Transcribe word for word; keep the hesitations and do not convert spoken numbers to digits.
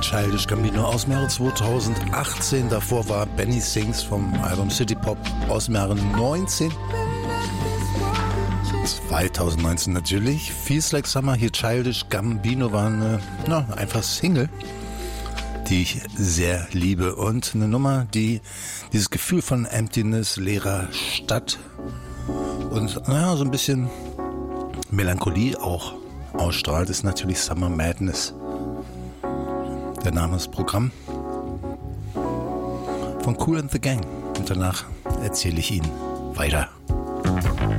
Childish Gambino aus dem Jahre zweitausendachtzehn. Davor war Benny Sings vom Album City Pop aus dem Jahre neunzehn. zweitausendneunzehn natürlich. Feels Like Summer, hier Childish Gambino war eine, na, einfach Single, die ich sehr liebe. Und eine Nummer, die dieses Gefühl von Emptiness, leerer Stadt und naja, so ein bisschen Melancholie auch ausstrahlt, ist natürlich Summer Madness. Der Name des Programms von Kool and the Gang. Und danach erzähle ich Ihnen weiter.